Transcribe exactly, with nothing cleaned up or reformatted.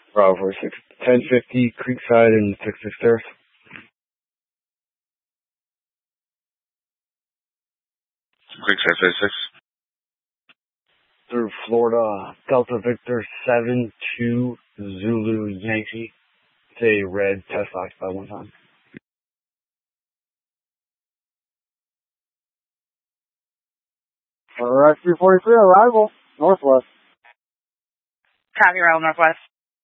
Bravo for six ten fifty Creekside and six six Terrace. Creekside six six. Through Florida, Delta Victor seven two Zulu Yankee. It's a red test occupied one time. Alright, three forty-three, arrival, Northwest. Copy, arrival, Northwest.